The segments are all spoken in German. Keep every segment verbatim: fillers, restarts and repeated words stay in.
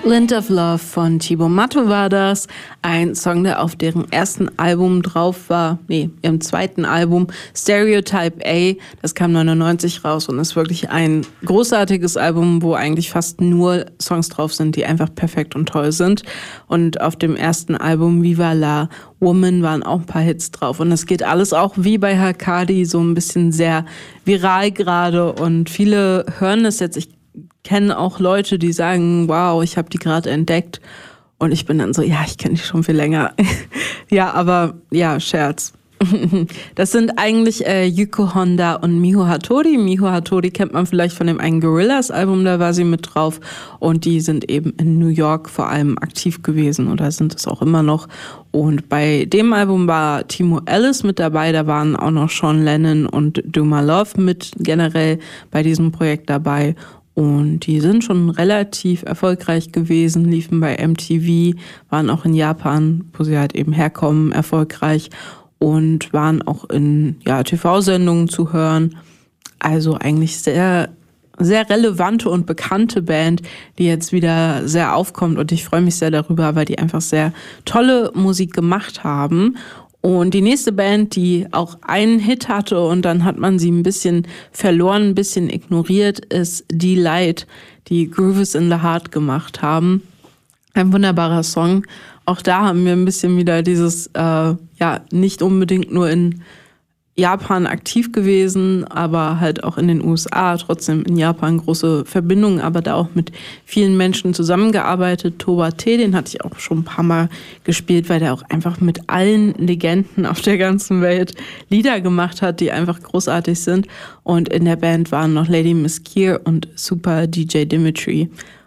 Land of Love von Thibaut Matto war das. Ein Song, der auf deren ersten Album drauf war. Nee, ihrem zweiten Album, Stereotype A. Das kam neunundneunzig raus und ist wirklich ein großartiges Album, wo eigentlich fast nur Songs drauf sind, die einfach perfekt und toll sind. Und auf dem ersten Album Viva la Woman waren auch ein paar Hits drauf. Und es geht alles auch wie bei Hakadi so ein bisschen sehr viral gerade. Und viele hören es jetzt. Ich kenne auch Leute, die sagen, wow, ich habe die gerade entdeckt. Und ich bin dann so, ja, ich kenne die schon viel länger. Ja, aber ja, Scherz. Das sind eigentlich äh, Yuko Honda und Miho Hattori. Miho Hattori kennt man vielleicht von dem einen Gorillaz-Album, da war sie mit drauf. Und die sind eben in New York vor allem aktiv gewesen oder sind es auch immer noch. Und bei dem Album war Timo Ellis mit dabei, da waren auch noch Sean Lennon und Do My Love mit generell bei diesem Projekt dabei. Und die sind schon relativ erfolgreich gewesen, liefen bei M T V, waren auch in Japan, wo sie halt eben herkommen, erfolgreich und waren auch in ja, T V-Sendungen zu hören. Also eigentlich sehr, sehr relevante und bekannte Band, die jetzt wieder sehr aufkommt. Und ich freue mich sehr darüber, weil die einfach sehr tolle Musik gemacht haben. Und die nächste Band, die auch einen Hit hatte und dann hat man sie ein bisschen verloren, ein bisschen ignoriert, ist Delight, die Grooves in the Heart gemacht haben. Ein wunderbarer Song. Auch da haben wir ein bisschen wieder dieses, äh, ja, nicht unbedingt nur in Japan aktiv gewesen, aber halt auch in den U S A, trotzdem in Japan große Verbindungen, aber da auch mit vielen Menschen zusammengearbeitet. Toba T, den hatte ich auch schon ein paar Mal gespielt, weil der auch einfach mit allen Legenden auf der ganzen Welt Lieder gemacht hat, die einfach großartig sind. Und in der Band waren noch Lady Miss Kier und Super D J Dimitri.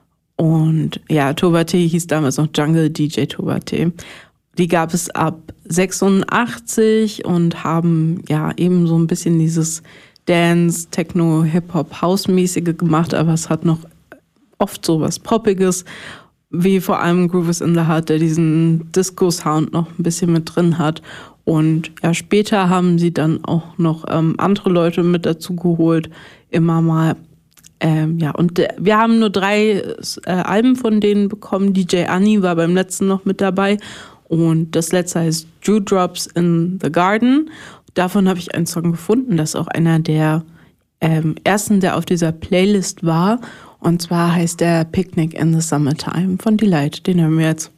Und ja, Toba T hieß damals noch Jungle D J Toba T. Die gab es ab sechsundachtzig und haben ja eben so ein bisschen dieses Dance, Techno, Hip-Hop, House-mäßige gemacht, aber es hat noch oft so was Poppiges, wie vor allem Grooves in the Heart, der diesen Disco-Sound noch ein bisschen mit drin hat. Und ja, später haben sie dann auch noch ähm, andere Leute mit dazu geholt, immer mal. Ähm, ja, und äh, wir haben nur drei äh, Alben von denen bekommen. D J Annie war beim letzten noch mit dabei. Und das letzte heißt Dewdrops in the Garden. Davon habe ich einen Song gefunden. Das ist auch einer der ähm, ersten, der auf dieser Playlist war. Und zwar heißt der Picnic in the Summertime von Delight. Den hören wir jetzt.